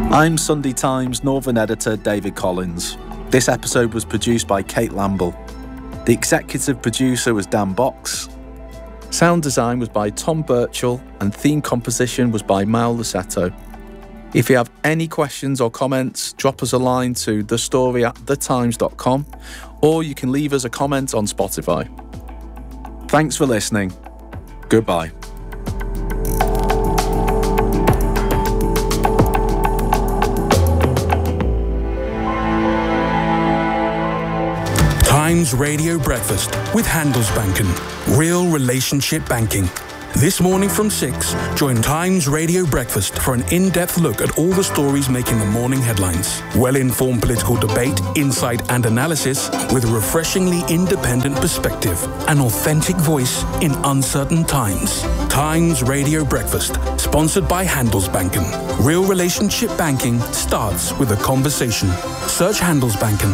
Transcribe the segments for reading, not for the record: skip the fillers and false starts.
I'm Sunday Times Northern Editor David Collins. This episode was produced by Kate Lamble. The executive producer was Dan Box. Sound design was by Tom Birchall and theme composition was by Mal Lusetto. If you have any questions or comments, drop us a line to thestory@thetimes.com or you can leave us a comment on Spotify. Thanks for listening. Goodbye. Times Radio Breakfast with Handelsbanken. Real relationship banking. This morning from 6, join Times Radio Breakfast for an in-depth look at all the stories making the morning headlines. Well-informed political debate, insight and analysis with a refreshingly independent perspective. An authentic voice in uncertain times. Times Radio Breakfast, sponsored by Handelsbanken. Real relationship banking starts with a conversation. Search Handelsbanken.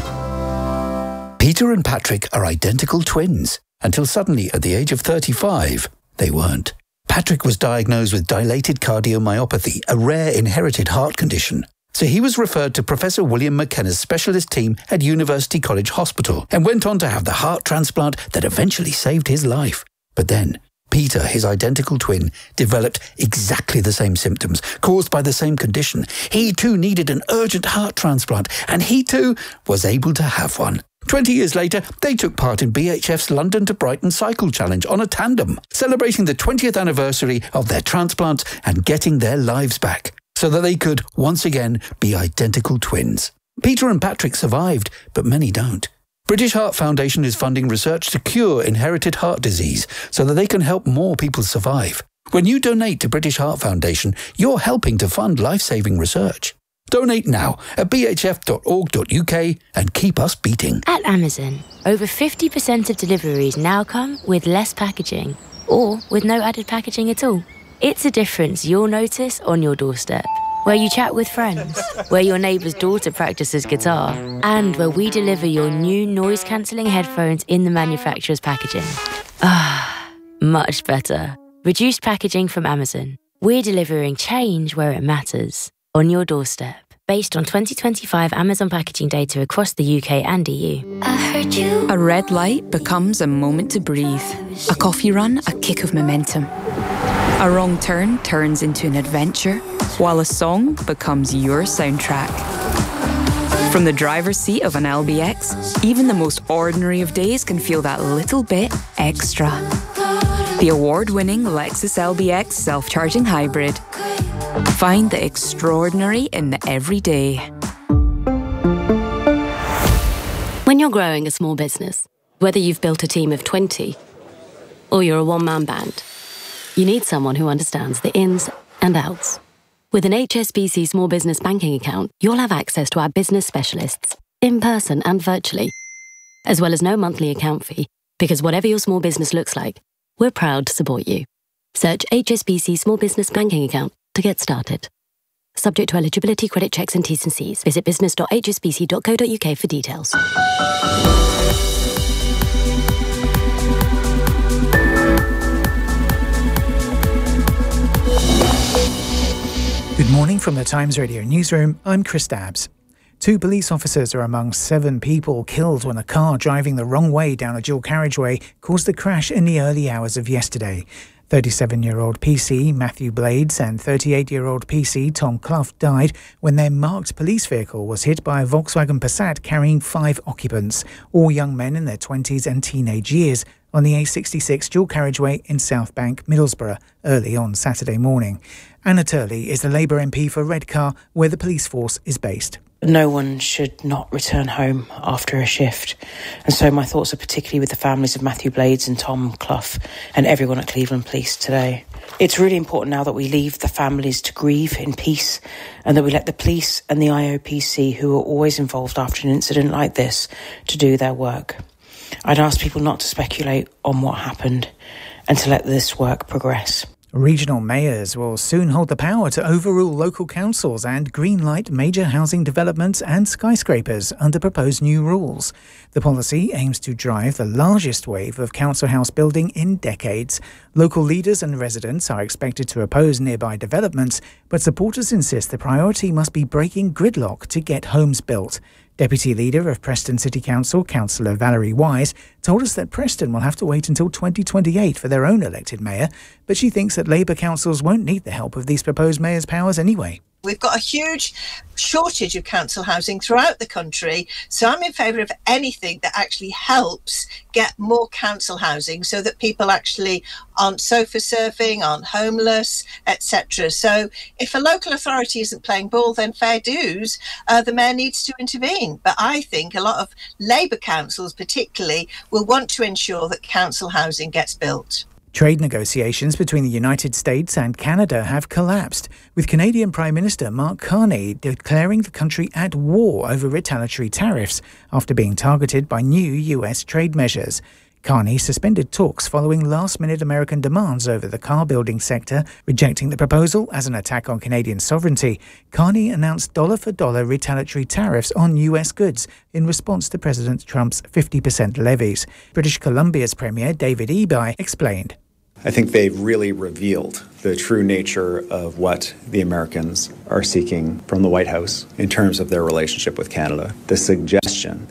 Peter and Patrick are identical twins, until suddenly, at the age of 35, they weren't. Patrick was diagnosed with dilated cardiomyopathy, a rare inherited heart condition. So he was referred to Professor William McKenna's specialist team at University College Hospital and went on to have the heart transplant that eventually saved his life. But then, Peter, his identical twin, developed exactly the same symptoms caused by the same condition. He too needed an urgent heart transplant, and he too was able to have one. 20 years later, they took part in BHF's London to Brighton Cycle Challenge on a tandem, celebrating the 20th anniversary of their transplant and getting their lives back, so that they could, once again, be identical twins. Peter and Patrick survived, but many don't. British Heart Foundation is funding research to cure inherited heart disease so that they can help more people survive. When you donate to British Heart Foundation, you're helping to fund life-saving research. Donate now at bhf.org.uk and keep us beating. At Amazon, over 50% of deliveries now come with less packaging or with no added packaging at all. It's a difference you'll notice on your doorstep, where you chat with friends, where your neighbour's daughter practices guitar, and where we deliver your new noise-cancelling headphones in the manufacturer's packaging. Ah, much better. Reduced packaging from Amazon. We're delivering change where it matters. On your doorstep, based on 2025 Amazon packaging data across the UK and EU. I heard you. A red light becomes a moment to breathe. A coffee run, a kick of momentum. A wrong turn turns into an adventure, while a song becomes your soundtrack. From the driver's seat of an LBX, even the most ordinary of days can feel that little bit extra. The award-winning Lexus LBX self-charging hybrid. Find the extraordinary in the everyday. When you're growing a small business, whether you've built a team of 20 or you're a one-man band, you need someone who understands the ins and outs. With an HSBC Small Business Banking account, you'll have access to our business specialists, in person and virtually, as well as no monthly account fee, because whatever your small business looks like, we're proud to support you. Search HSBC Small Business Banking account to get started. Subject to eligibility, credit checks and T's and C's. Visit business.hsbc.co.uk for details. Good morning from the Times Radio newsroom. I'm Chris Dabbs. 2 police officers are among 7 people killed when a car driving the wrong way down a dual carriageway caused a crash in the early hours of yesterday. 37-year-old PC Matthew Blades and 38-year-old PC Tom Clough died when their marked police vehicle was hit by a Volkswagen Passat carrying 5 occupants, all young men in their 20s and teenage years, on the A66 dual carriageway in South Bank, Middlesbrough, early on Saturday morning. Anna Turley is the Labour MP for Redcar, where the police force is based. No one should not return home after a shift. And so my thoughts are particularly with the families of Matthew Blades and Tom Clough and everyone at Cleveland Police today. It's really important now that we leave the families to grieve in peace and that we let the police and the IOPC, who are always involved after an incident like this, to do their work. I'd ask people not to speculate on what happened and to let this work progress. Regional mayors will soon hold the power to overrule local councils and greenlight major housing developments and skyscrapers under proposed new rules. The policy aims to drive the largest wave of council house building in decades. Local leaders and residents are expected to oppose nearby developments, but supporters insist the priority must be breaking gridlock to get homes built. Deputy Leader of Preston City Council, Councillor Valerie Wise, told us that Preston will have to wait until 2028 for their own elected mayor, but she thinks that Labour councils won't need the help of these proposed mayor's powers anyway. We've got a huge shortage of council housing throughout the country, so I'm in favour of anything that actually helps get more council housing so that people actually aren't sofa surfing, aren't homeless, etc. So if a local authority isn't playing ball, then fair dues, the mayor needs to intervene. But I think a lot of Labour councils particularly will want to ensure that council housing gets built. Trade negotiations between the United States and Canada have collapsed, with Canadian Prime Minister Mark Carney declaring the country at war over retaliatory tariffs after being targeted by new US trade measures. Carney suspended talks following last-minute American demands over the car-building sector, rejecting the proposal as an attack on Canadian sovereignty. Carney announced dollar-for-dollar retaliatory tariffs on US goods in response to President Trump's 50% levies. British Columbia's Premier David Eby explained. I think they've really revealed the true nature of what the Americans are seeking from the White House in terms of their relationship with Canada. The suggestion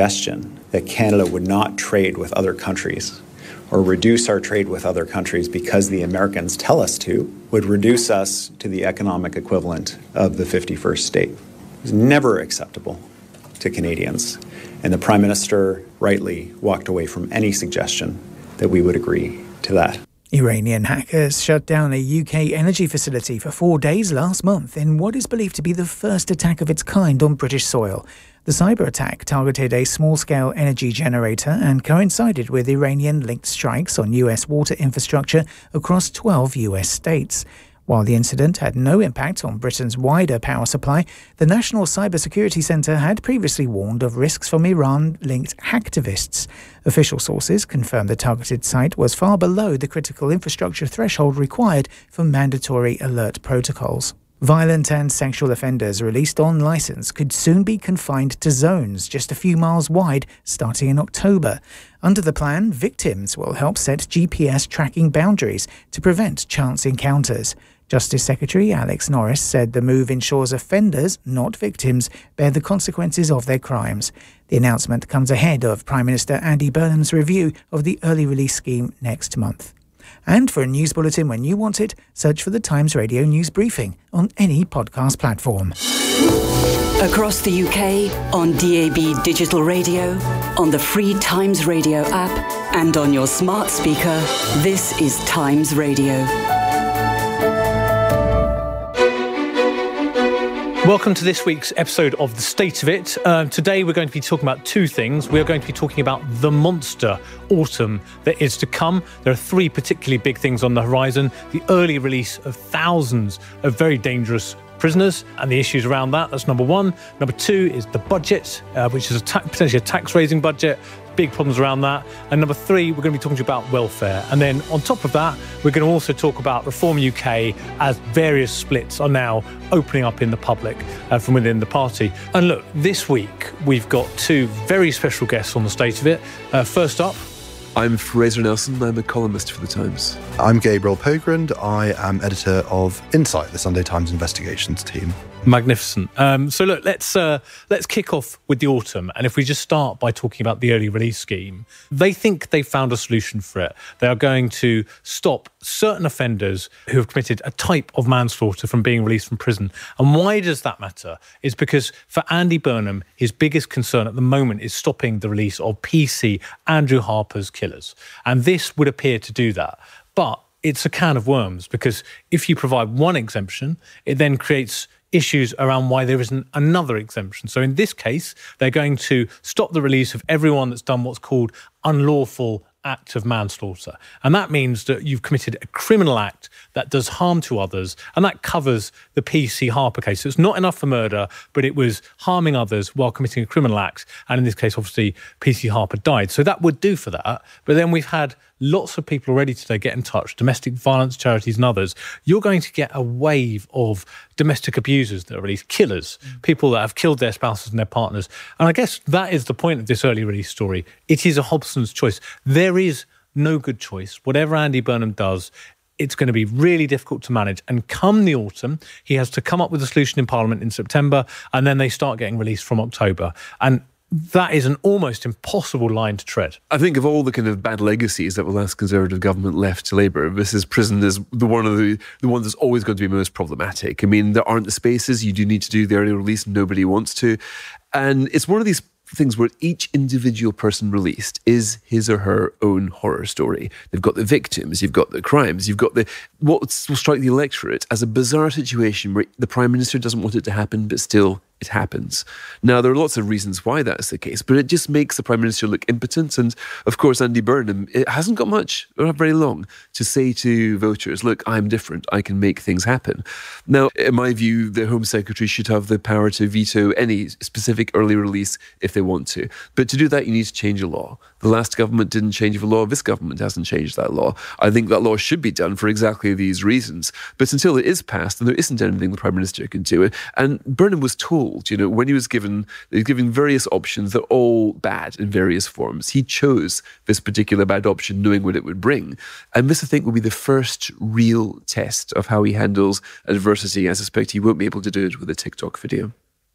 that Canada would not trade with other countries or reduce our trade with other countries because the Americans tell us to would reduce us to the economic equivalent of the 51st state. It was never acceptable to Canadians. And the Prime Minister rightly walked away from any suggestion that we would agree to that. Iranian hackers shut down a UK energy facility for 4 days last month in what is believed to be the first attack of its kind on British soil. The cyber attack targeted a small-scale energy generator and coincided with Iranian-linked strikes on US water infrastructure across 12 US states. While the incident had no impact on Britain's wider power supply, the National Cybersecurity Centre had previously warned of risks from Iran-linked hacktivists. Official sources confirmed the targeted site was far below the critical infrastructure threshold required for mandatory alert protocols. Violent and sexual offenders released on licence could soon be confined to zones just a few miles wide starting in October. Under the plan, victims will help set GPS tracking boundaries to prevent chance encounters. Justice Secretary Alex Norris said the move ensures offenders, not victims, bear the consequences of their crimes. The announcement comes ahead of Prime Minister Andy Burnham's review of the early release scheme next month. And for a news bulletin when you want it, search for the Times Radio News Briefing on any podcast platform. Across the UK, on DAB digital radio, on the free Times Radio app, and on your smart speaker, this is Times Radio. Welcome to this week's episode of The State of It. Today we're going to be talking about two things. We're going to be talking about the monster autumn that is to come. There are three particularly big things on the horizon. The early release of thousands of very dangerous prisoners and the issues around that. That's number one. Number two is the budget, which is potentially a tax-raising budget. Big problems around that. And number three, we're going to be talking to you about welfare. And then on top of that, we're going to also talk about Reform UK as various splits are now opening up in the public from within the party. And look, this week, we've got two very special guests on The State of It. First up, I'm Fraser Nelson. I'm a columnist for The Times. I'm Gabriel Pogrund. I am editor of Insight, the Sunday Times investigations team. Magnificent. So look, let's kick off with the autumn. And if we just start by talking about the early release scheme, they think they've found a solution for it. They are going to stop certain offenders who have committed a type of manslaughter from being released from prison. And why does that matter? It's because for Andy Burnham, his biggest concern at the moment is stopping the release of PC Andrew Harper's killers. And this would appear to do that. But it's a can of worms, because if you provide one exemption, it then creates issues around why there isn't another exemption. So in this case, they're going to stop the release of everyone that's done what's called unlawful act of manslaughter. And that means that you've committed a criminal act that does harm to others, and that covers the PC Harper case. So it's not enough for murder, but it was harming others while committing a criminal act. And in this case, obviously, PC Harper died. So that would do for that. But then we've had lots of people already today get in touch, domestic violence charities and others. You're going to get a wave of domestic abusers that are released, killers, people that have killed their spouses and their partners. And I guess that is the point of this early release story. It is a Hobson's choice. There is no good choice. Whatever Andy Burnham does, it's going to be really difficult to manage. And come the autumn, he has to come up with a solution in Parliament in September, and then they start getting released from October. And that is an almost impossible line to tread. I think of all the kind of bad legacies that the last Conservative government left to Labour, this prison is the one that's always going to be most problematic. I mean, there aren't the spaces. You do need to do the early release. Nobody wants to. And it's one of these things where each individual person released is his or her own horror story. They've got the victims, you've got the crimes, you've got what will strike the electorate as a bizarre situation where the Prime Minister doesn't want it to happen, but still it happens. Now, there are lots of reasons why that's the case, but it just makes the Prime Minister look impotent. And of course, Andy Burnham, it hasn't got much, or not very long, to say to voters, look, I'm different, I can make things happen. Now, in my view, the Home Secretary should have the power to veto any specific early release if they want to. But to do that, you need to change a law. The last government didn't change the law. This government hasn't changed that law. I think that law should be done for exactly these reasons. But until it is passed, then there isn't anything the Prime Minister can do. And Burnham was told, when he was given various options, they're all bad in various forms. He chose this particular bad option, knowing what it would bring. And this, I think, will be the first real test of how he handles adversity. I suspect he won't be able to do it with a TikTok video.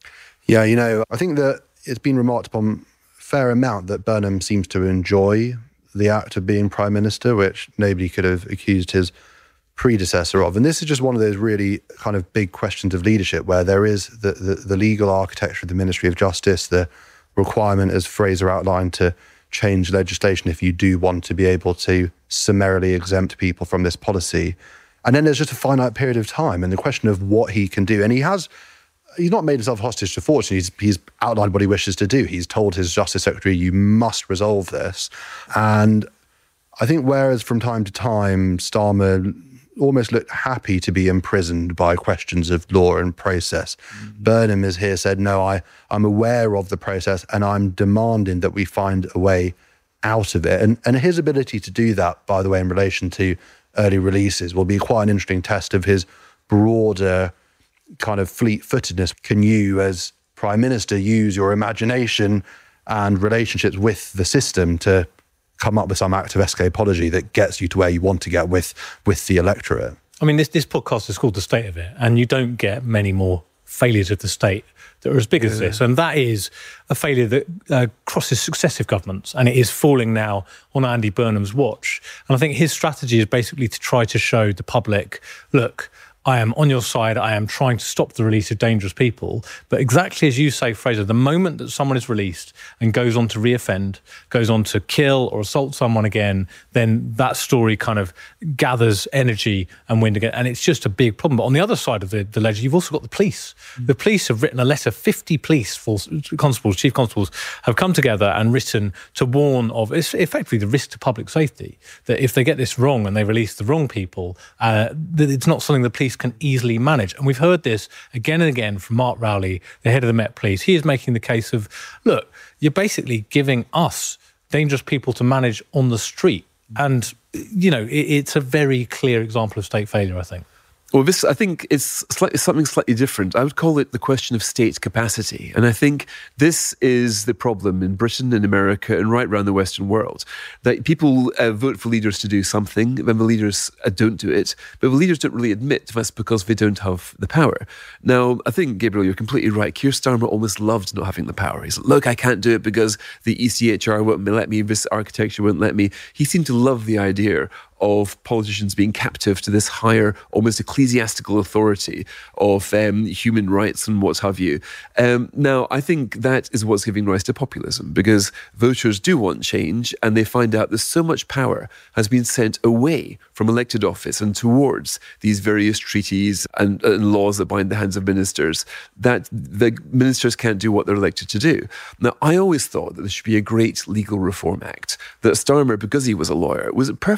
Yeah, I think that it's been remarked upon a fair amount that Burnham seems to enjoy the act of being Prime Minister, which nobody could have accused his predecessor of. And this is just one of those really kind of big questions of leadership where there is the legal architecture of the Ministry of Justice, the requirement, as Fraser outlined, to change legislation if you do want to be able to summarily exempt people from this policy. And then there's just a finite period of time and the question of what he can do. And he's not made himself hostage to fortune. He's outlined what he wishes to do. He's told his Justice Secretary, you must resolve this. And I think whereas from time to time, Starmer almost looked happy to be imprisoned by questions of law and process, Burnham has here said, no, I'm aware of the process and I'm demanding that we find a way out of it. And his ability to do that, by the way, in relation to early releases will be quite an interesting test of his broader kind of fleet-footedness. Can you, as Prime Minister, use your imagination and relationships with the system to come up with some act of escapology that gets you to where you want to get with the electorate? I mean, this podcast is called The State of It, and you don't get many more failures of the state that are as big as this. And that is a failure that crosses successive governments, and it is falling now on Andy Burnham's watch. And I think his strategy is basically to try to show the public, look, I am on your side. I am trying to stop the release of dangerous people. But exactly as you say, Fraser, the moment that someone is released and goes on to reoffend, goes on to kill or assault someone again, then that story kind of gathers energy and wind again. And it's just a big problem. But on the other side of the ledger, you've also got the police. The police have written a letter. 50 police constables, chief constables, have come together and written to warn of effectively the risk to public safety, that if they get this wrong and they release the wrong people, that it's not something the police can easily manage. And we've heard this again and again from Mark Rowley, the head of the Met Police. He is making the case of, look, you're basically giving us dangerous people to manage on the street. And, it's a very clear example of state failure, I think. Well, this, I think, is something slightly different. I would call it the question of state capacity. And I think this is the problem in Britain and America and right around the Western world, that people vote for leaders to do something, then the leaders don't do it, but the leaders don't really admit that's because they don't have the power. Now, I think, Gabriel, you're completely right. Keir Starmer almost loved not having the power. He's like, look, I can't do it because the ECHR won't let me, this architecture won't let me. He seemed to love the idea of politicians being captive to this higher, almost ecclesiastical authority of human rights and what have you. Now, I think that is what's giving rise to populism, because voters do want change and they find out that so much power has been sent away from elected office and towards these various treaties and laws that bind the hands of ministers, that the ministers can't do what they're elected to do. Now, I always thought that there should be a great legal reform act, that Starmer, because he was a lawyer, was perfectly placed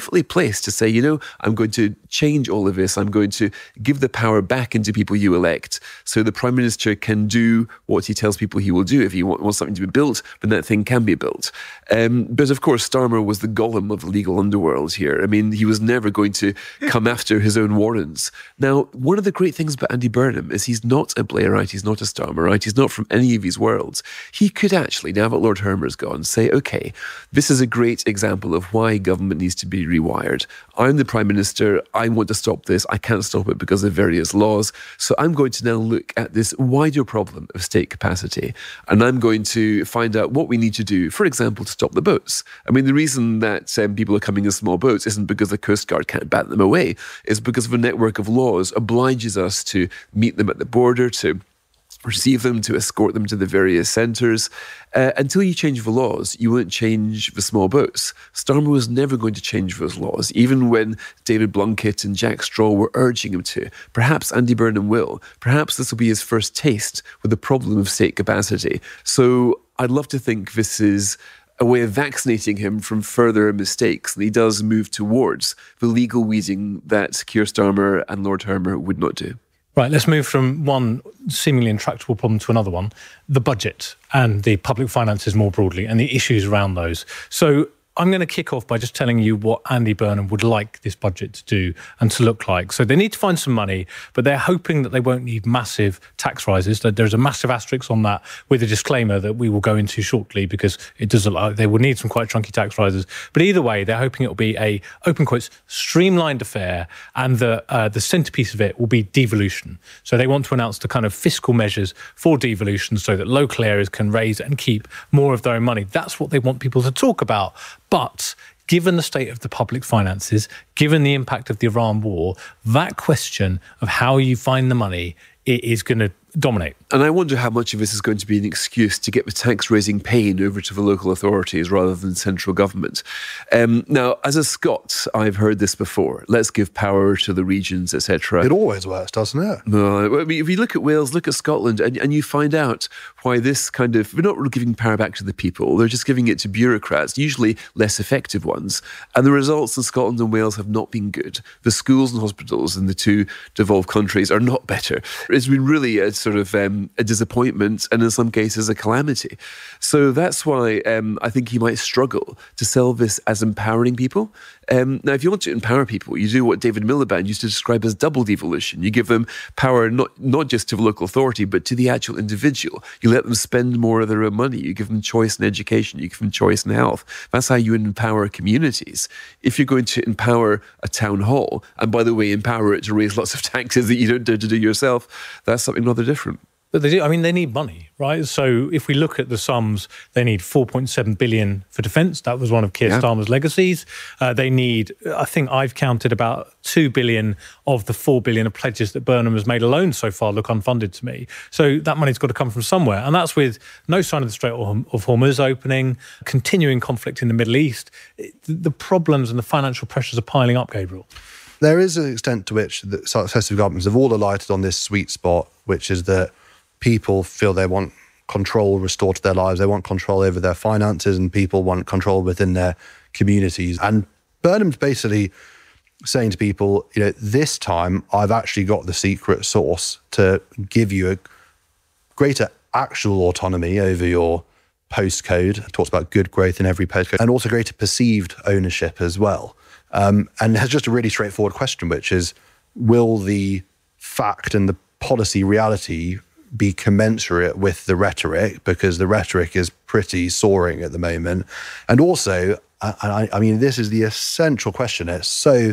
place to say, I'm going to change all of this. I'm going to give the power back into people you elect, so the Prime Minister can do what he tells people he will do. If he wants something to be built, then that thing can be built. But of course, Starmer was the Gollum of the legal underworld here. I mean, he was never going to come after his own warrants. Now, one of the great things about Andy Burnham is he's not a Blairite, he's not a Starmerite, he's not from any of these worlds. He could actually, now that Lord Hermer's gone, say, okay, this is a great example of why government needs to be rewired. I'm the Prime Minister, I want to stop this, I can't stop it because of various laws, so I'm going to now look at this wider problem of state capacity, and I'm going to find out what we need to do, for example, to stop the boats. I mean, the reason that people are coming in small boats isn't because the Coast Guard can't bat them away, it's because of a network of laws obliges us to meet them at the border, to receive them, to escort them to the various centres. Until you change the laws, you won't change the small boats. Starmer was never going to change those laws, even when David Blunkett and Jack Straw were urging him to. Perhaps Andy Burnham will. Perhaps this will be his first taste with the problem of state capacity. So I'd love to think this is a way of vaccinating him from further mistakes, and he does move towards the legal weeding that Keir Starmer and Lord Hermer would not do. Right, let's move from one seemingly intractable problem to another one, the budget and the public finances more broadly and the issues around those. So I'm going to kick off by just telling you what Andy Burnham would like this budget to do and to look like. So they need to find some money, but they're hoping that they won't need massive tax rises. There's a massive asterisk on that with a disclaimer that we will go into shortly, because it does look like they will need some quite chunky tax rises. But either way, they're hoping it will be a, open quotes, streamlined affair, and the centrepiece of it will be devolution. So they want to announce the kind of fiscal measures for devolution so that local areas can raise and keep more of their own money. That's what they want people to talk about. But given the state of the public finances, given the impact of the Iran war, that question of how you find the money, it is going to dominate. And I wonder how much of this is going to be an excuse to get the tax-raising pain over to the local authorities rather than central government. Now, as a Scot, I've heard this before. Let's give power to the regions, etc. It always works, doesn't it? No, I mean, if you look at Wales, look at Scotland, and you find out why this kind of... We're not giving power back to the people. They're just giving it to bureaucrats, usually less effective ones. And the results in Scotland and Wales have not been good. The schools and hospitals in the two devolved countries are not better. It's been really a sort of a disappointment, and in some cases a calamity. So that's why I think he might struggle to sell this as empowering people. Now, if you want to empower people, you do what David Miliband used to describe as double devolution. You give them power not just to the local authority, but to the actual individual. You let them spend more of their own money. You give them choice in education. You give them choice in health. That's how you empower communities. If you're going to empower a town hall, and by the way, empower it to raise lots of taxes that you don't dare to do yourself, that's something rather different. But they do. I mean, they need money, right? So if we look at the sums, they need 4.7 billion for defence. That was one of Keir Starmer's legacies. They need, I think I've counted about 2 billion of the 4 billion of pledges that Burnham has made alone so far look unfunded to me. So that money's got to come from somewhere. And that's with no sign of the Strait of Hormuz opening, continuing conflict in the Middle East. The problems and the financial pressures are piling up, Gabriel. There is an extent to which the successive governments have all alighted on this sweet spot, which is that people feel they want control restored to their lives. They want control over their finances, and people want control within their communities. And Burnham's basically saying to people, this time I've actually got the secret sauce to give you a greater actual autonomy over your postcode. It talks about good growth in every postcode, and also greater perceived ownership as well. And has just a really straightforward question, which is, will the fact and the policy reality be commensurate with the rhetoric, because the rhetoric is pretty soaring at the moment. And also, I mean, this is the essential question. It's so,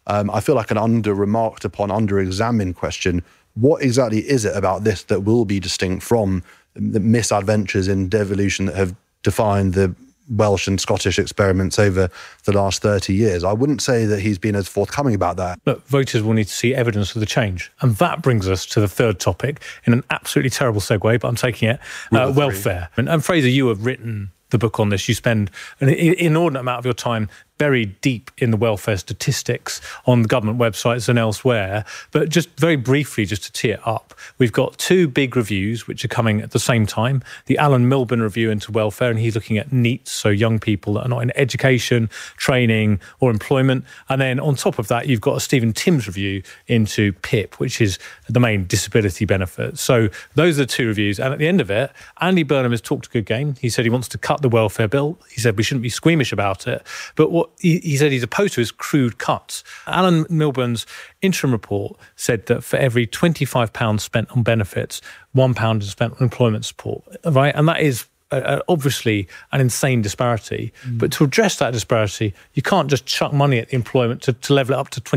I feel like an under-remarked upon, under-examined question. What exactly is it about this that will be distinct from the misadventures in devolution that have defined the Welsh and Scottish experiments over the last 30 years? I wouldn't say that he's been as forthcoming about that. Look, voters will need to see evidence of the change. And that brings us to the third topic, in an absolutely terrible segue, but I'm taking it, welfare. And Fraser, you have written the book on this. You spend an inordinate amount of your time buried deep in the welfare statistics on the government websites and elsewhere. But just very briefly, just to tee it up, we've got two big reviews which are coming at the same time. The Alan Milburn review into welfare, and he's looking at NEETs, so young people that are not in education, training or employment. And then on top of that, you've got a Stephen Timms review into PIP, which is the main disability benefit. So those are the two reviews. And at the end of it, Andy Burnham has talked a good game. He said he wants to cut the welfare bill. He said we shouldn't be squeamish about it. But what he said he's opposed to is crude cuts. Alan Milburn's interim report said that for every £25 spent on benefits, £1 is spent on employment support, right? And that is obviously an insane disparity. But to address that disparity, you can't just chuck money at the employment to level it up to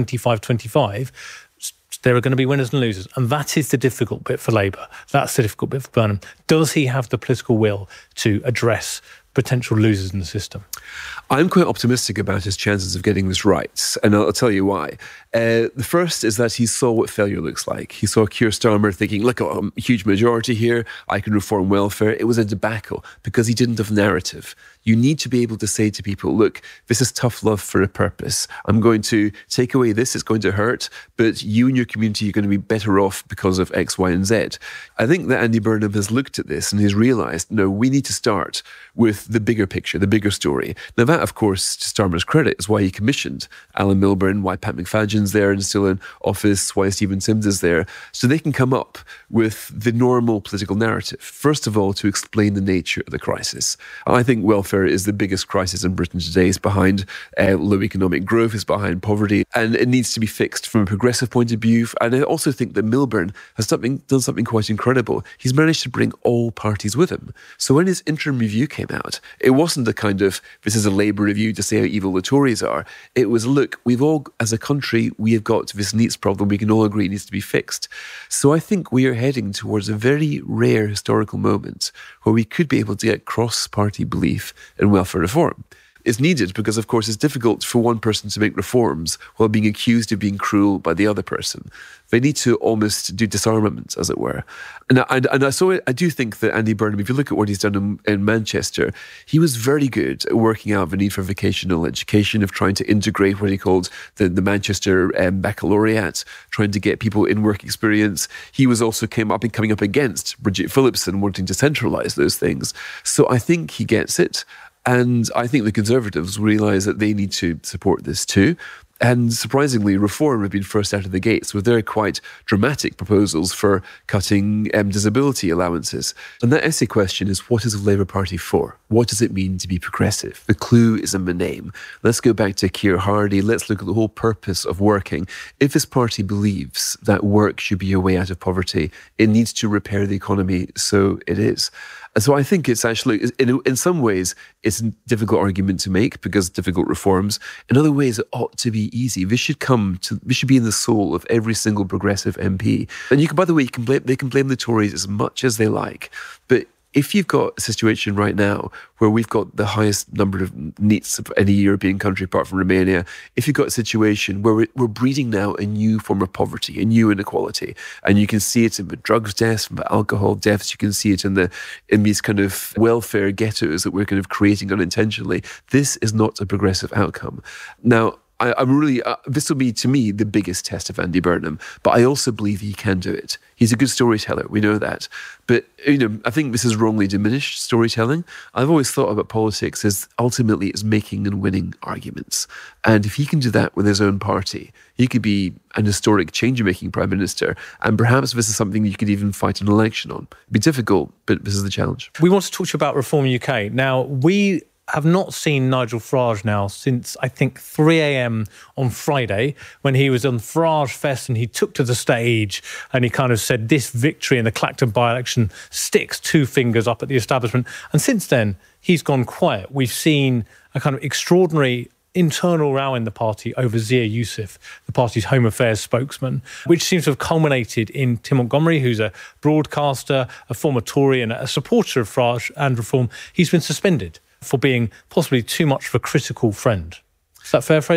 25. There are going to be winners and losers. And that is the difficult bit for Labour. That's the difficult bit for Burnham. Does he have the political will to address potential losers in the system? I'm quite optimistic about his chances of getting this right, and I'll tell you why. The first is that he saw what failure looks like. He saw Keir Starmer thinking, look, I'm a huge majority here, I can reform welfare. It was a debacle because he didn't have narrative. You need to be able to say to people, look, this is tough love for a purpose. I'm going to take away this, it's going to hurt, but you and your community are going to be better off because of X, Y, and Z. I think that Andy Burnham has looked at this and he's realised, no, we need to start with the bigger picture, the bigger story. Now that, of course, to Starmer's credit, is why he commissioned Alan Milburn, why Pat McFadden's there and still in office, why Stephen Timms is there, so they can come up with the normal political narrative. First of all, to explain the nature of the crisis. I think welfare is the biggest crisis in Britain today. It's behind low economic growth, it's behind poverty, and it needs to be fixed from a progressive point of view. And I also think that Milburn has done something quite incredible. He's managed to bring all parties with him. So when his interim review came out, it wasn't a kind of, this is a Labour review to say how evil the Tories are. It was, look, we've all, as a country, we have got this NEETs problem we can all agree needs to be fixed. So I think we are heading towards a very rare historical moment where we could be able to get cross-party belief in welfare reform. It's needed because, of course, it's difficult for one person to make reforms while being accused of being cruel by the other person. They need to almost do disarmament, as it were. And I do think that Andy Burnham, if you look at what he's done in Manchester, he was very good at working out the need for vocational education, of trying to integrate what he called the Manchester Baccalaureate, trying to get people in work experience. He was also coming up against Bridget Phillipson wanting to centralise those things. So I think he gets it. And I think the Conservatives realise that they need to support this too. And surprisingly, Reform have been first out of the gates with their quite dramatic proposals for cutting disability allowances. And that essay question is, what is the Labour Party for? What does it mean to be progressive? The clue is in the name. Let's go back to Keir Hardie. Let's look at the whole purpose of working. If this party believes that work should be a way out of poverty, it needs to repair the economy, so it is. And so I think it's actually, in some ways, it's a difficult argument to make because difficult reforms. In other ways, it ought to be easy. This should be in the soul of every single progressive MP. And you can, by the way, they can blame the Tories as much as they like, but if you've got a situation right now where we've got the highest number of NEETs of any European country apart from Romania, if you've got a situation where we're breeding now a new form of poverty, a new inequality, and you can see it in the drugs deaths, from the alcohol deaths, you can see it in these kind of welfare ghettos that we're kind of creating unintentionally, this is not a progressive outcome. Now, I'm really, this will be, to me, the biggest test of Andy Burnham, but I also believe he can do it. He's a good storyteller, we know that. But, I think this is wrongly diminished storytelling. I've always thought about politics as ultimately as making and winning arguments. And if he can do that with his own party, he could be an historic change-making Prime Minister, and perhaps this is something you could even fight an election on. It'd be difficult, but this is the challenge. We want to talk to you about Reform UK. Now, we have not seen Nigel Farage now since, I think, 3 a.m. on Friday when he was on Farage Fest and he took to the stage and he kind of said this victory in the Clacton by-election sticks 2 fingers up at the establishment. And since then, he's gone quiet. We've seen a kind of extraordinary internal row in the party over Zia Youssef, the party's Home Affairs spokesman, which seems to have culminated in Tim Montgomery, who's a broadcaster, a former Tory and a supporter of Farage and Reform. He's been suspended for being possibly too much of a critical friend. Is that fair, Fraser?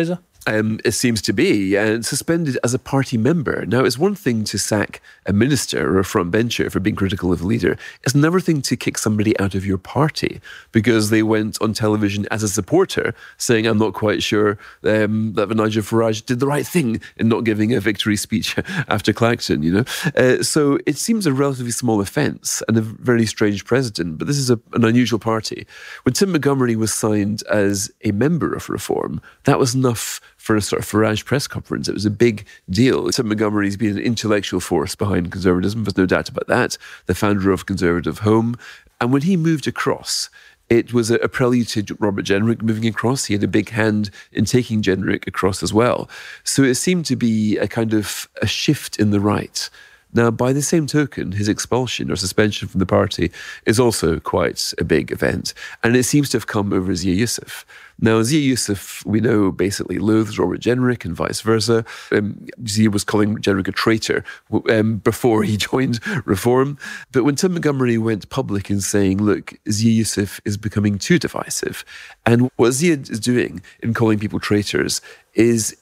It seems to be, and suspended as a party member. Now, it's one thing to sack a minister or a frontbencher for being critical of a leader. It's another thing to kick somebody out of your party because they went on television as a supporter saying, I'm not quite sure that Nigel Farage did the right thing in not giving a victory speech after Clacton, you know. So it seems a relatively small offence and a very strange precedent, but this is an unusual party. When Tim Montgomery was signed as a member of Reform, that was enough for a sort of Farage press conference. It was a big deal. Tim Montgomery's been an intellectual force behind conservatism, there's no doubt about that, the founder of Conservative Home. And when he moved across, it was a prelude to Robert Jenrick moving across. He had a big hand in taking Jenrick across as well. So it seemed to be a kind of a shift in the right. Now, by the same token, his expulsion or suspension from the party is also quite a big event. And it seems to have come over Zia Youssef. Now, Zia Youssef, we know, basically loathes Robert Jenrick and vice versa. Zia was calling Jenrick a traitor before he joined Reform. But when Tim Montgomery went public in saying, look, Zia Youssef is becoming too divisive, and what Zia is doing in calling people traitors is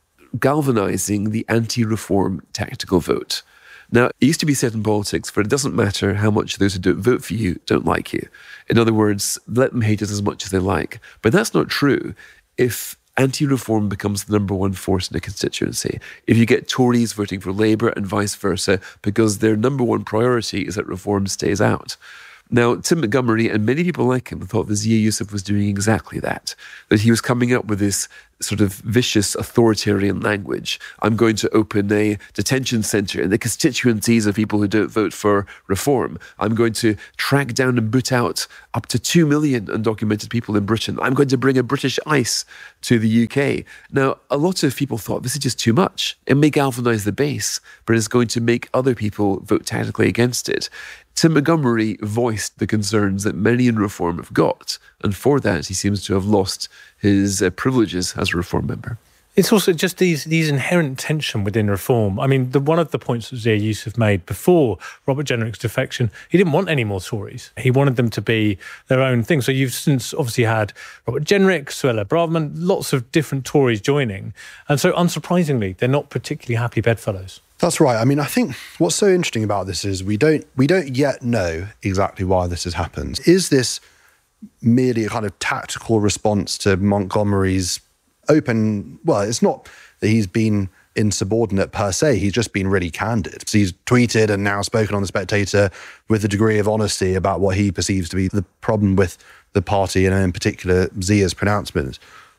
galvanising the anti-Reform tactical vote. Now, it used to be said in politics, but it doesn't matter how much those who don't vote for you don't like you. In other words, let them hate us as much as they like. But that's not true if anti-Reform becomes the number one force in a constituency. If you get Tories voting for Labour and vice versa, because their number one priority is that Reform stays out. Now, Tim Montgomery and many people like him thought that Zia Youssef was doing exactly that he was coming up with this sort of vicious authoritarian language. I'm going to open a detention centre in the constituencies of people who don't vote for Reform. I'm going to track down and boot out up to 2 million undocumented people in Britain. I'm going to bring a British ICE to the UK. Now, a lot of people thought this is just too much. It may galvanise the base, but it's going to make other people vote tactically against it. Tim Montgomery voiced the concerns that many in Reform have got, and for that he seems to have lost his privileges as a Reform member. It's also just these inherent tension within Reform. I mean, one of the points that Zia Youssef made before Robert Jenrick's defection, he didn't want any more Tories. He wanted them to be their own thing. So you've since obviously had Robert Jenrick, Suella Braverman, lots of different Tories joining. And so unsurprisingly, they're not particularly happy bedfellows. That's right. I mean, I think what's so interesting about this is we don't yet know exactly why this has happened. Is this merely a kind of tactical response to Montgomery's open... Well, it's not that he's been insubordinate per se, he's just been really candid. So he's tweeted and now spoken on The Spectator with a degree of honesty about what he perceives to be the problem with the party and in particular Zia's pronouncements.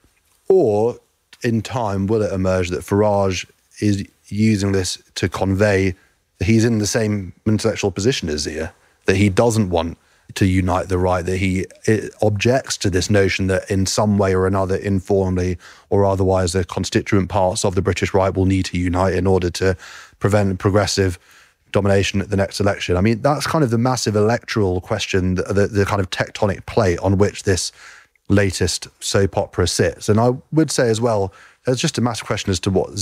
Or, in time, will it emerge that Farage is using this to convey that he's in the same intellectual position as Zia, that he doesn't want to unite the right, that he objects to this notion that in some way or another, informally or otherwise, the constituent parts of the British right will need to unite in order to prevent progressive domination at the next election. I mean, that's kind of the massive electoral question, the kind of tectonic plate on which this latest soap opera sits. And I would say as well, there's just a massive question as to what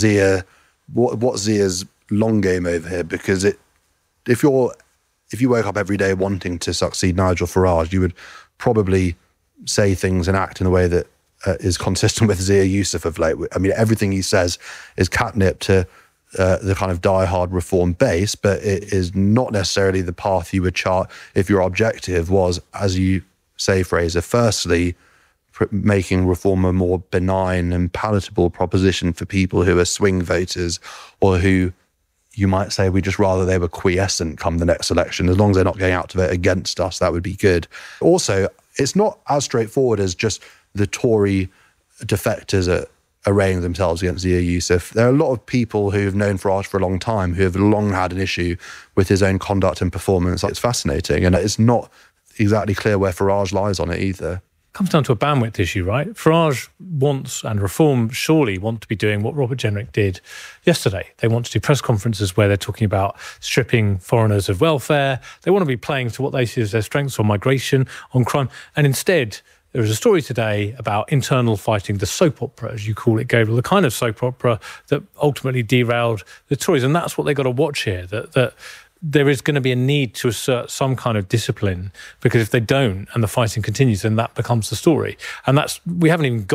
Zia's long game over here, because if you woke up every day wanting to succeed Nigel Farage, you would probably say things and act in a way that is consistent with Zia Youssef of late. I mean, everything he says is catnip to the kind of die-hard Reform base, but it is not necessarily the path you would chart if your objective was, as you say, Fraser, firstly, making Reform a more benign and palatable proposition for people who are swing voters or who you might say we just rather they were quiescent come the next election. As long as they're not going out to vote against us, that would be good. Also, it's not as straightforward as just the Tory defectors arraying themselves against Zia Youssef. There are a lot of people who have known Farage for a long time who have long had an issue with his own conduct and performance. It's fascinating, and it's not exactly clear where Farage lies on it either. Comes down to a bandwidth issue, right? Farage wants, and Reform surely want to be doing what Robert Jenrick did yesterday. They want to do press conferences where they're talking about stripping foreigners of welfare. They want to be playing to what they see as their strengths on migration, on crime. And instead, there was a story today about internal fighting, the soap opera, as you call it, Gabriel, the kind of soap opera that ultimately derailed the Tories. And that's what they've got to watch here, that there is going to be a need to assert some kind of discipline, because if they don't and the fighting continues, then that becomes the story. And we haven't even got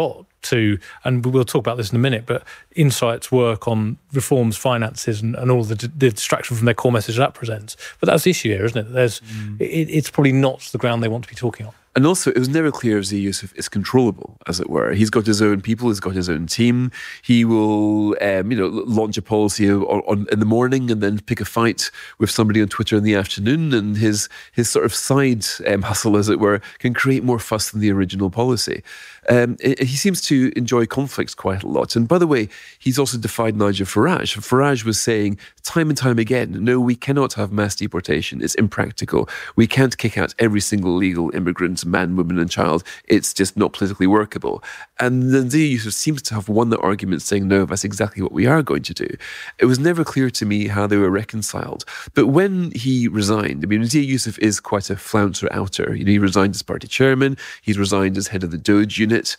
to, and we'll talk about this in a minute, but Insight's work on reforms, finances, and all the distraction from their core message that presents. But that's the issue here, isn't it? It's probably not the ground they want to be talking on. And also, it was never clear if Zia Yusuf is controllable, as it were. He's got his own people, he's got his own team. He will, launch a policy in the morning and then pick a fight with somebody on Twitter in the afternoon. And his sort of side hustle, as it were, can create more fuss than the original policy. He seems to enjoy conflicts quite a lot. And by the way, he's also defied Nigel Farage. Farage was saying time and time again, no, we cannot have mass deportation. It's impractical. We can't kick out every single legal immigrant, man, woman and child. It's just not politically workable. And then Zia Yusuf seems to have won the argument saying, no, that's exactly what we are going to do. It was never clear to me how they were reconciled. But when he resigned, I mean, Zia Yusuf is quite a flouncer outer. He resigned as party chairman. He's resigned as head of the Doge unit.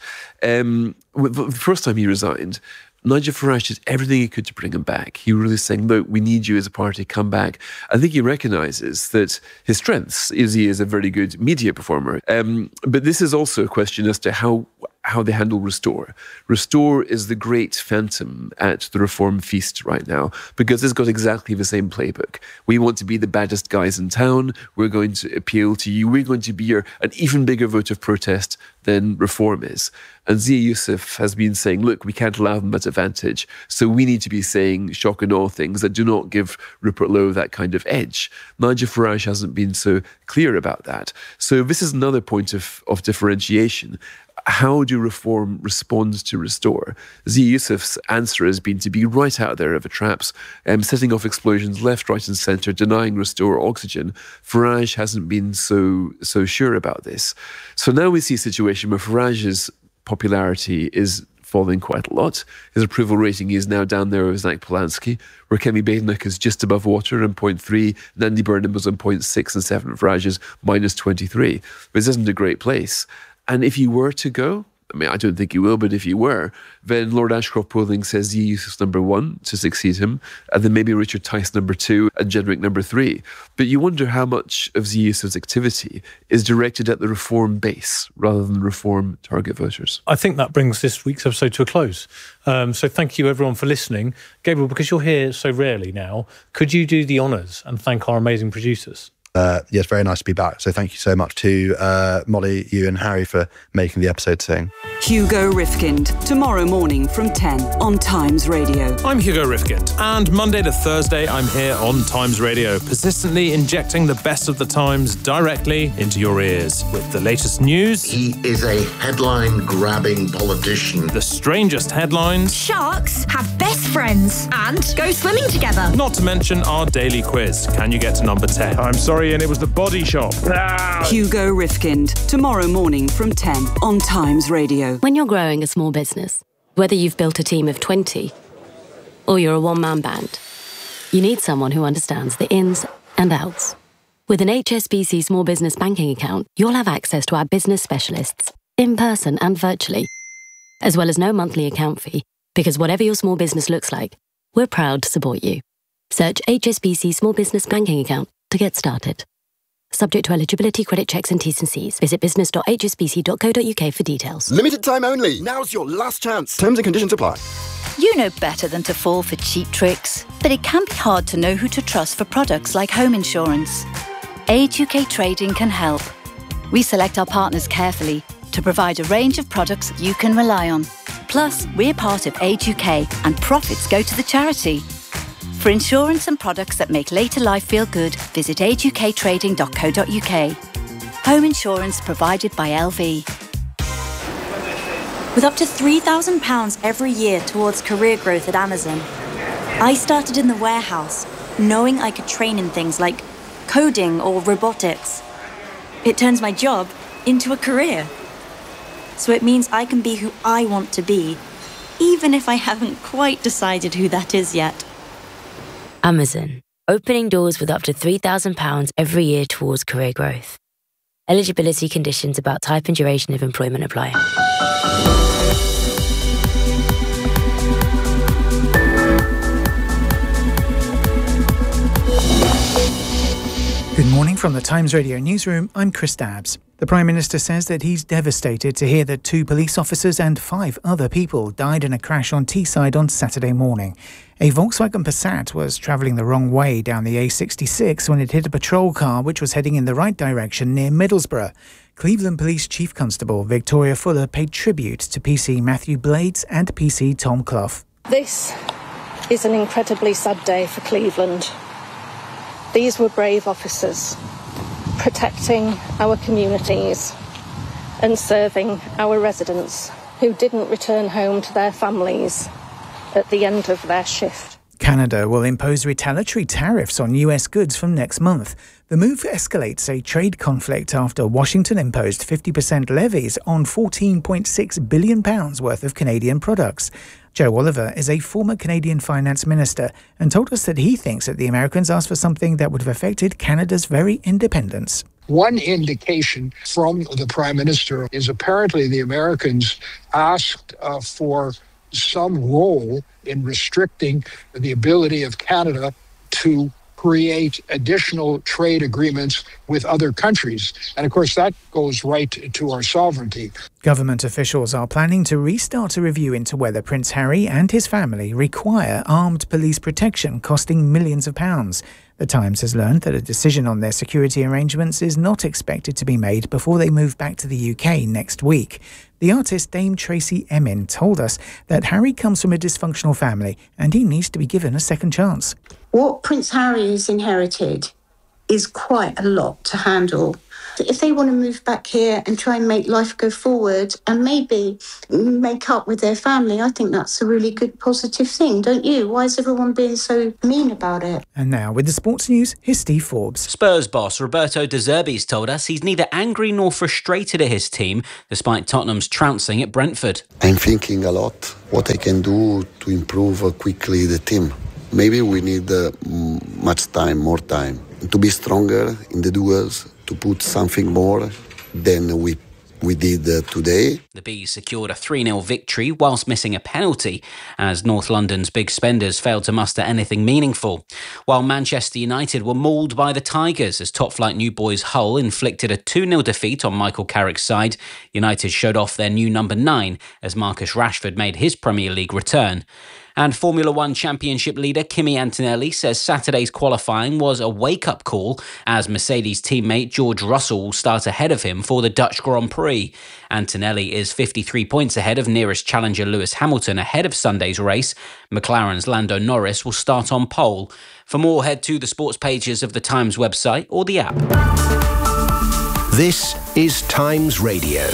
The first time he resigned, Nigel Farage did everything he could to bring him back. He really saying, look, we need you as a party, come back. I think he recognises that his strengths is he is a very good media performer. But this is also a question as to how they handle Restore. Restore is the great phantom at the Reform feast right now because it's got exactly the same playbook. We want to be the baddest guys in town. We're going to appeal to you. We're going to be an even bigger vote of protest than Reform is. And Zia Yusuf has been saying, look, we can't allow them that advantage. So we need to be saying shock and awe things that do not give Rupert Lowe that kind of edge. Nigel Farage hasn't been so clear about that. So this is another point of differentiation. How do Reform respond to Restore? Zia Yusuf's answer has been to be right out there of the traps, setting off explosions left, right and centre, denying Restore oxygen. Farage hasn't been so sure about this. So now we see a situation where Farage's popularity is falling quite a lot. His approval rating is now down there with Zach Polanski, where Kemi Badenoch is just above water on 0.3, and Andy Burnham was on 0.6 and Stefan Farage is minus 23. This isn't a great place. And if you were to go, I mean, I don't think you will, but if you were, then Lord Ashcroft polling says Zia Yusuf's number 1 to succeed him, and then maybe Richard Tice number 2 and Jedrick number 3. But you wonder how much of Zia Yusuf's activity is directed at the Reform base rather than Reform target voters. I think that brings this week's episode to a close. So thank you everyone for listening. Gabriel, because you're here so rarely now, could you do the honours and thank our amazing producers? Yes, very nice to be back. So thank you so much to Molly, you and Harry for making the episode sing. Hugo Rifkind, tomorrow morning from 10 on Times Radio. I'm Hugo Rifkind, and Monday to Thursday I'm here on Times Radio, persistently injecting the best of the Times directly into your ears. With the latest news... He is a headline-grabbing politician. The strangest headlines... Sharks have best friends and go swimming together. Not to mention our daily quiz. Can you get to number 10? I'm sorry, and it was the Body Shop. Hugo Rifkind, tomorrow morning from 10 on Times Radio. When you're growing a small business, whether you've built a team of 20 or you're a one-man band, you need someone who understands the ins and outs. With an HSBC Small Business Banking account, you'll have access to our business specialists, in person and virtually, as well as no monthly account fee, because whatever your small business looks like, we're proud to support you. Search HSBC Small Business Banking account to get started. Subject to eligibility, credit checks and T's and C's. Visit business.hsbc.co.uk for details. Limited time only. Now's your last chance. Terms and conditions apply. You know better than to fall for cheap tricks, but it can be hard to know who to trust for products like home insurance. Age UK Trading can help. We select our partners carefully to provide a range of products you can rely on. Plus, we're part of Age UK and profits go to the charity. For insurance and products that make later life feel good, visit ageUKtrading.co.uk. Home insurance provided by LV. With up to £3,000 every year towards career growth at Amazon, I started in the warehouse, knowing I could train in things like coding or robotics. It turns my job into a career. So it means I can be who I want to be, even if I haven't quite decided who that is yet. Amazon, opening doors with up to £3,000 every year towards career growth. Eligibility conditions about type and duration of employment apply. Good morning from the Times Radio newsroom. I'm Chris Dabbs. The Prime Minister says that he's devastated to hear that 2 police officers and 5 other people died in a crash on Teesside on Saturday morning. A Volkswagen Passat was travelling the wrong way down the A66 when it hit a patrol car which was heading in the right direction near Middlesbrough. Cleveland Police Chief Constable Victoria Fuller paid tribute to PC Matthew Blades and PC Tom Clough. This is an incredibly sad day for Cleveland. These were brave officers, protecting our communities and serving our residents who didn't return home to their families at the end of their shift. Canada will impose retaliatory tariffs on US goods from next month. The move escalates a trade conflict after Washington imposed 50% levies on £14.6 billion worth of Canadian products. Joe Oliver is a former Canadian finance minister and told us that he thinks that the Americans asked for something that would have affected Canada's very independence. One indication from the Prime Minister is apparently the Americans asked for some role in restricting the ability of Canada to create additional trade agreements with other countries. And of course, that goes right to our sovereignty. Government officials are planning to restart a review into whether Prince Harry and his family require armed police protection costing millions of pounds. The Times has learned that a decision on their security arrangements is not expected to be made before they move back to the UK next week. The artist Dame Tracy Emin told us that Harry comes from a dysfunctional family and he needs to be given a second chance. What Prince Harry has inherited is quite a lot to handle. If they want to move back here and try and make life go forward and maybe make up with their family, I think that's a really good positive thing, don't you? Why is everyone being so mean about it? And now with the sports news, here's Steve Forbes. Spurs boss Roberto De Zerbi's told us he's neither angry nor frustrated at his team, despite Tottenham's trouncing at Brentford. I'm thinking a lot what I can do to improve quickly the team. Maybe we need much time, more time, to be stronger in the duels, to put something more than we did today. The Bees secured a 3-0 victory whilst missing a penalty as North London's big spenders failed to muster anything meaningful. While Manchester United were mauled by the Tigers as top-flight new boys Hull inflicted a 2-0 defeat on Michael Carrick's side, United showed off their new number 9 as Marcus Rashford made his Premier League return. And Formula One Championship leader Kimi Antonelli says Saturday's qualifying was a wake-up call as Mercedes teammate George Russell will start ahead of him for the Dutch Grand Prix. Antonelli is 53 points ahead of nearest challenger Lewis Hamilton ahead of Sunday's race. McLaren's Lando Norris will start on pole. For more, head to the sports pages of the Times website or the app. This is Times Radio.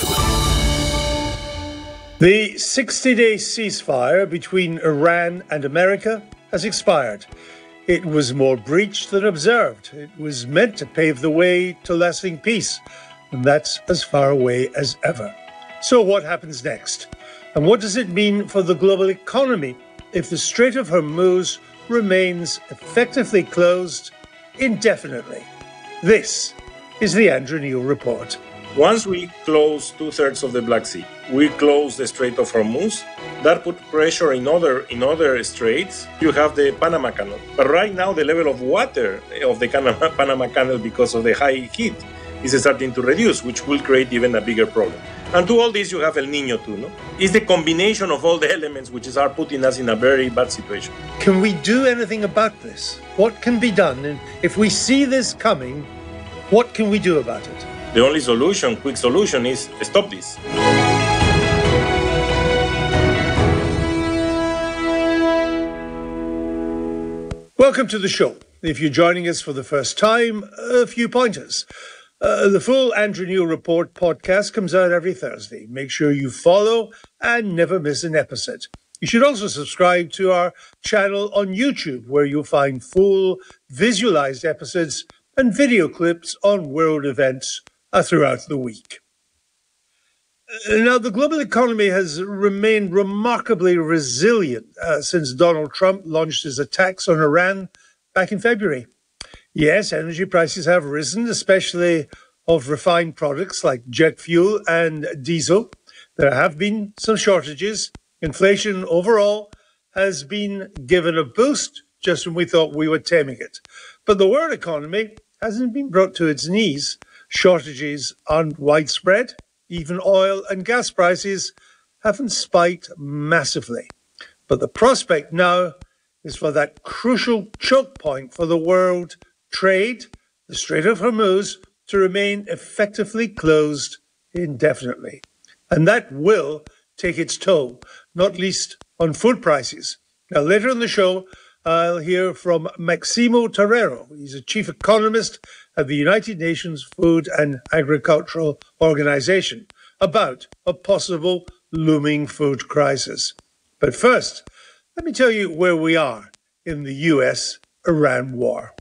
The 60-day ceasefire between Iran and America has expired. It was more breached than observed. It was meant to pave the way to lasting peace, and that's as far away as ever. So what happens next? And what does it mean for the global economy if the Strait of Hormuz remains effectively closed indefinitely? This is the Andrew Neil Report. Once we close 2/3 of the Black Sea, we close the Strait of Hormuz. That put pressure in other straits. You have the Panama Canal. But right now, the level of water of the Panama Canal, because of the high heat, is starting to reduce, which will create even a bigger problem. And to all this, you have El Niño too, no? It's the combination of all the elements which are putting us in a very bad situation. Can we do anything about this? What can be done? And if we see this coming, what can we do about it? The only solution, quick solution, is stop this. Welcome to the show. If you're joining us for the first time, a few pointers. The full Andrew Neil Report podcast comes out every Thursday. Make sure you follow and never miss an episode. You should also subscribe to our channel on YouTube, where you'll find full visualized episodes and video clips on world events throughout the week. Now, the global economy has remained remarkably resilient since Donald Trump launched his attacks on Iran back in February. Yes, energy prices have risen, especially of refined products like jet fuel and diesel. There have been some shortages. Inflation overall has been given a boost just when we thought we were taming it. But the world economy hasn't been brought to its knees. Shortages aren't widespread. Even oil and gas prices haven't spiked massively. But the prospect now is for that crucial choke point for the world trade, the Strait of Hormuz, to remain effectively closed indefinitely. And that will take its toll, not least on food prices. Now, later in the show, I'll hear from Maximo Torero. He's a chief economist at the United Nations Food and Agricultural Organization about a possible looming food crisis. But first, let me tell you where we are in the US-Iran war.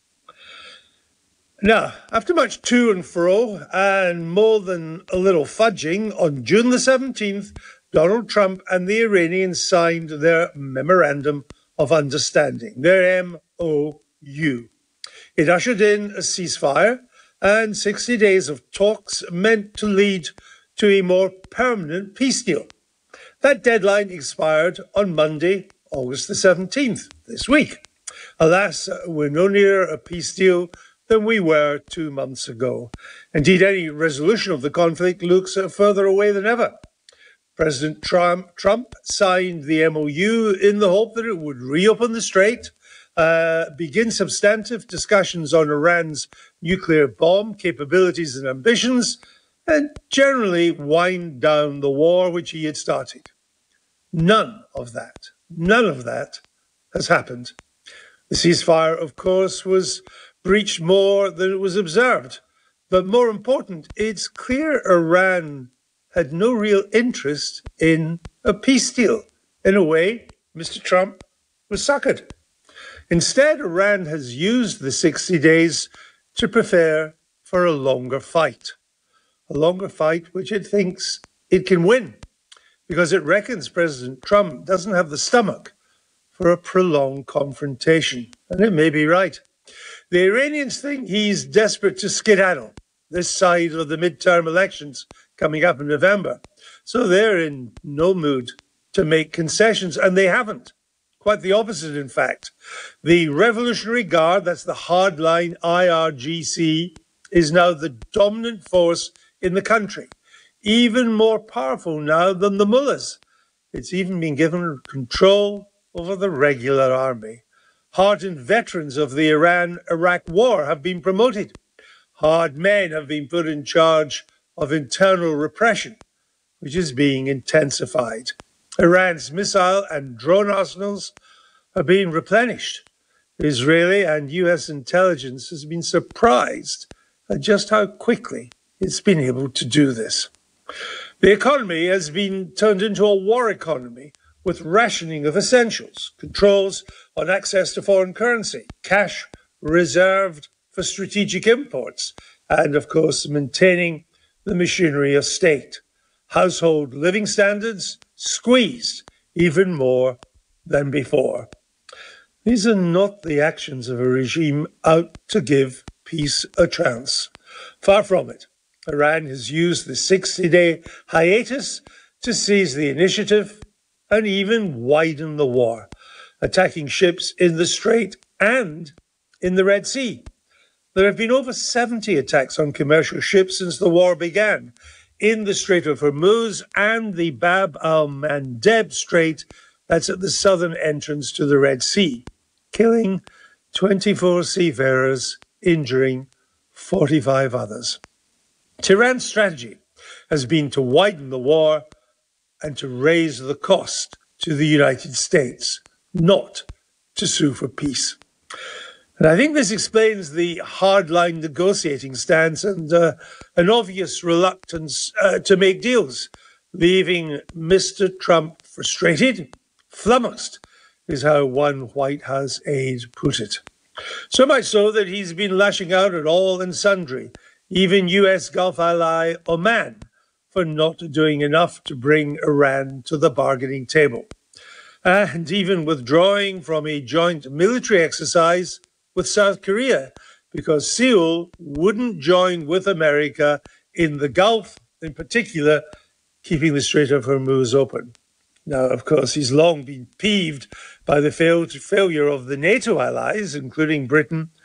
Now, after much to and fro and more than a little fudging, on June the 17th, Donald Trump and the Iranians signed their Memorandum of Understanding, their MOU. It ushered in a ceasefire and 60 days of talks meant to lead to a more permanent peace deal. That deadline expired on Monday, August the 17th, this week. Alas, we're no nearer a peace deal than we were 2 months ago. Indeed, any resolution of the conflict looks further away than ever. President Trump signed the MOU in the hope that it would reopen the strait, begin substantive discussions on Iran's nuclear bomb capabilities and ambitions, and generally wind down the war which he had started. None of that has happened. The ceasefire, of course, was breached more than it was observed. But more important, it's clear Iran had no real interest in a peace deal. In a way, Mr. Trump was suckered. Instead, Iran has used the 60 days to prepare for a longer fight which it thinks it can win, because it reckons President Trump doesn't have the stomach for a prolonged confrontation. And it may be right. The Iranians think he's desperate to skedaddle this side of the midterm elections coming up in November. So they're in no mood to make concessions, and they haven't. Quite the opposite, in fact. The Revolutionary Guard, that's the hardline IRGC, is now the dominant force in the country, even more powerful now than the mullahs. It's even been given control over the regular army. Hardened veterans of the Iran-Iraq war have been promoted. Hard men have been put in charge of internal repression, which is being intensified. Iran's missile and drone arsenals are being replenished. Israeli and US intelligence has been surprised at just how quickly it's been able to do this. The economy has been turned into a war economy with rationing of essentials, controls on access to foreign currency, cash reserved for strategic imports, and, of course, maintaining the machinery of state. Household living standards squeezed even more than before. These are not the actions of a regime out to give peace a chance. Far from it. Iran has used the 60-day hiatus to seize the initiative and even widen the war, attacking ships in the Strait and in the Red Sea. There have been over 70 attacks on commercial ships since the war began, in the Strait of Hormuz and the Bab al-Mandeb Strait, that's at the southern entrance to the Red Sea, killing 24 seafarers, injuring 45 others. Tehran's strategy has been to widen the war and to raise the cost to the United States, not to sue for peace. And I think this explains the hardline negotiating stance and an obvious reluctance to make deals, leaving Mr. Trump frustrated, flummoxed, is how one White House aide put it. So much so that he's been lashing out at all and sundry, even US Gulf ally Oman, for not doing enough to bring Iran to the bargaining table, and even withdrawing from a joint military exercise with South Korea, because Seoul wouldn't join with America in the Gulf, in particular, keeping the Strait of Hormuz open. Now, of course, he's long been peeved by the failure of the NATO allies, including Britain,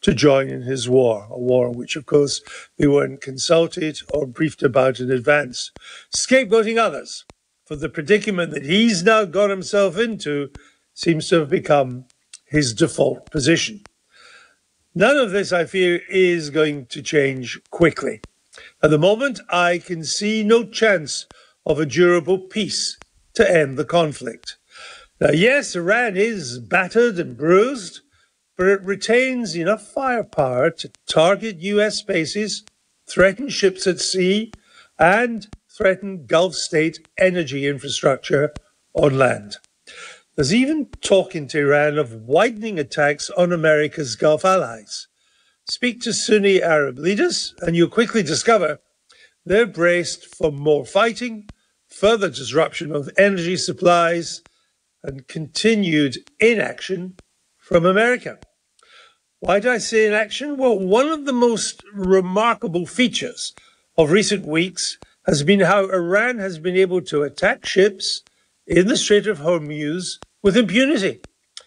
to join in his war, a war which, of course, they weren't consulted or briefed about in advance, scapegoating others for the predicament that he's now got himself into seems to have become his default position. None of this, I fear, is going to change quickly. At the moment, I can see no chance of a durable peace to end the conflict. Now, yes, Iran is battered and bruised, but it retains enough firepower to target US bases, threaten ships at sea, and threaten Gulf state energy infrastructure on land. There's even talk in Tehran of widening attacks on America's Gulf allies. Speak to Sunni Arab leaders, and you'll quickly discover they're braced for more fighting, further disruption of energy supplies, and continued inaction from America. Why do I say inaction? Well, one of the most remarkable features of recent weeks has been how Iran has been able to attack ships in the Strait of Hormuz with impunity.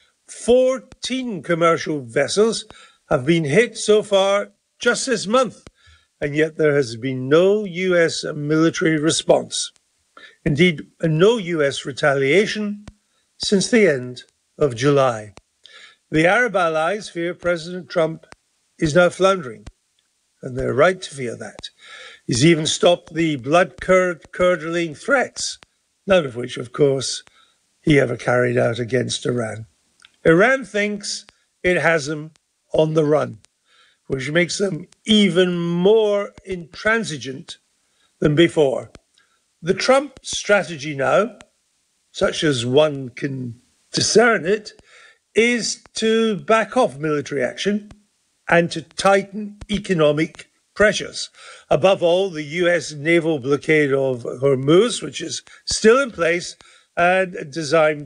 14 commercial vessels have been hit so far just this month, and yet there has been no US military response. Indeed, no US retaliation since the end of July. The Arab allies fear President Trump is now floundering, and they're right to fear that. He's even stopped the blood-curdling threats, none of which, of course, he ever carried out against Iran. Iran thinks it has them on the run, which makes them even more intransigent than before. The Trump strategy now, such as one can discern it, is to back off military action and to tighten economic pressures. Above all, the US naval blockade of Hormuz, which is still in place and designed